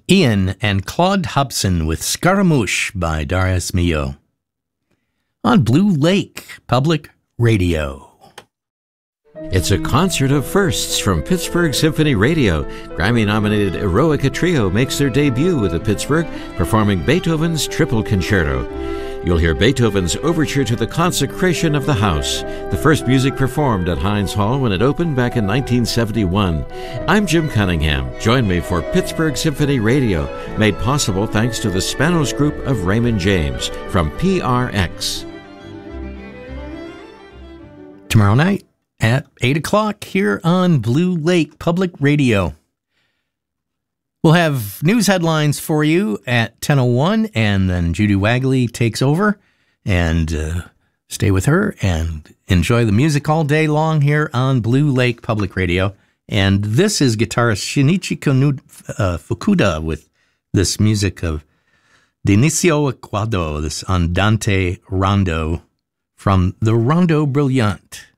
Ian and Claude Hobson with Scaramouche by Darius Milhaud on Blue Lake Public Radio. It's a concert of firsts from Pittsburgh Symphony Radio. Grammy-nominated Eroica Trio makes their debut at Pittsburgh, performing Beethoven's Triple Concerto. You'll hear Beethoven's Overture to the Consecration of the House, the first music performed at Heinz Hall when it opened back in 1971. I'm Jim Cunningham. Join me for Pittsburgh Symphony Radio, made possible thanks to the Spanos Group of Raymond James from PRX. Tomorrow night at 8 o'clock here on Blue Lake Public Radio. We'll have news headlines for you at 10:01, and then Judy Wagley takes over, and stay with her and enjoy the music all day long here on Blue Lake Public Radio. And this is guitarist Shinichi Fukuda with this music of Dionisio Equado, this Andante Rondo from the Rondo Brillante.